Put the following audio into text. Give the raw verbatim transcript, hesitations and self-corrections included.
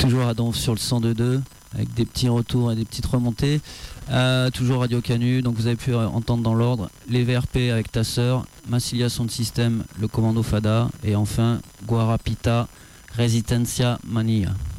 toujours à Donf sur le cent deux deux, avec des petits retours et des petites remontées. Euh, toujours Radio Canu, donc vous avez pu entendre dans l'ordre les V R P avec Ta Sœur, Massilia Sound System, le Commando Fada, et enfin Guarapita Resistencia Mania.